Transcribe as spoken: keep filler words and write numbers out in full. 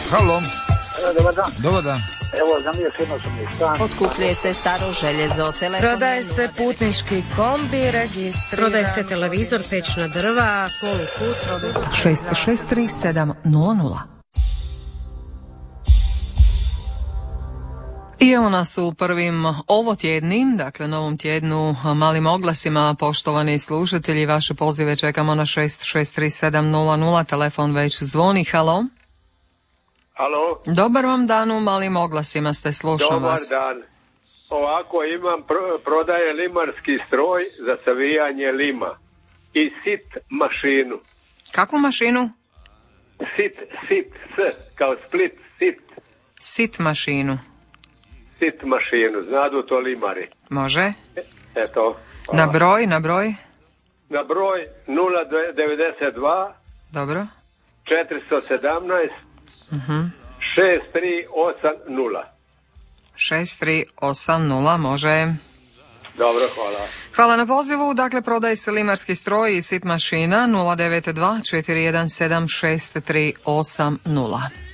Halo. Dobar dan. Dobar dan. Evo, zamiješeno sam mi stan. Otkupljuje se staro željezo, telefon... Prodaje se putnički kombi, registriran... Prodaje se televizor, pećna drva, polukut, prodaje se... šest šest tri sedam nula nula. I evo nas u prvim ovotjednim, dakle novom tjednu, malim oglasima, poštovani slušatelji, vaše pozive čekamo na šest šest tri sedam nula nula, telefon već zvoni. Halo? Halo? Dobar vam dan, u malim oglasima ste, slušam Dobar vas. dan. Ovako imam, pro, prodaje limarski stroj za savijanje lima i sit mašinu. Kakvu mašinu? Sit, sit, s, kao Split, sit. Sit mašinu. Sit mašinu, znadu to limari. Može. Eto. Hvala. Na broj, na broj? Na broj nula devedeset dva Dobro. četiristo sedamnaest Uh-huh. šest tri osam nula. šest tri osam nula, može. Dobro, hvala. Hvala na pozivu. Dakle, prodaje se limarski stroj i sit mašina nula devet dva četiri jedan sedam šest tri osam nula.